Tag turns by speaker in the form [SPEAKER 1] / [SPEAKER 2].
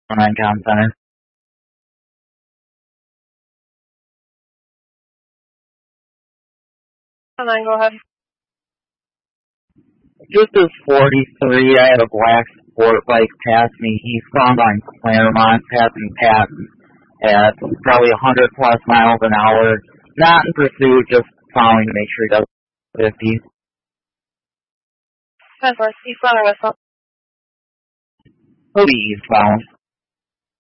[SPEAKER 1] on Town Center.
[SPEAKER 2] And then go ahead.
[SPEAKER 1] Just as 43, I had a black sport bike pass me. He's found on Claremont, passing Pat at probably 100 plus miles an hour. Not in pursuit, just following to make sure he does 50.
[SPEAKER 2] 10-4, eastbound or westbound?
[SPEAKER 1] He'll be eastbound.